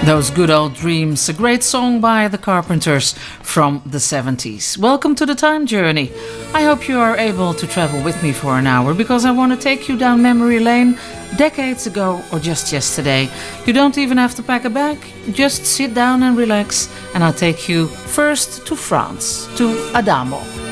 Those Good Old Dreams, a great song by the Carpenters from the 70s. Welcome to the Time Journey. I hope you are able to travel with me for an hour because I want to take you down memory lane, decades ago or just yesterday. You don't even have to pack a bag, just sit down and relax, and I'll take you first to France, to Adamo.